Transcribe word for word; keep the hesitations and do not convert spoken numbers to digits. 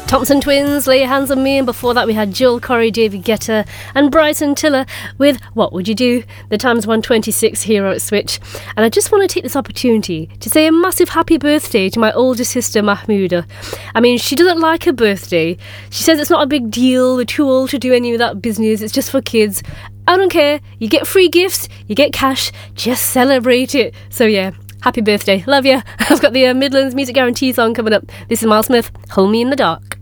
Thompson Twins, Lay Your Hands on Me, and before that we had Joel Corey, David Guetta and Bryson Tiller with What Would You Do? The time's one twenty-six here at Switch, and I just want to take this opportunity to say a massive happy birthday to my older sister Mahmouda. I mean, she doesn't like her birthday. She says it's not a big deal, we're too old to do any of that business, it's just for kids. I don't care, you get free gifts, you get cash, just celebrate it. So yeah, happy birthday, love ya. I've got the uh, Midlands Music Guarantee song coming up. This is Miles Smith, Hold Me in the Dark.